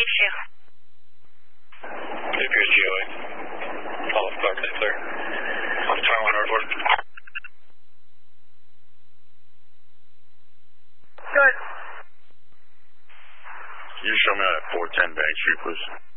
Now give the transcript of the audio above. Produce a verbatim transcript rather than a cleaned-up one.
écrire. It appears G O A. All of Clark is clear. On Tower one report. Good. Can you show me that four ten Bank Street, please?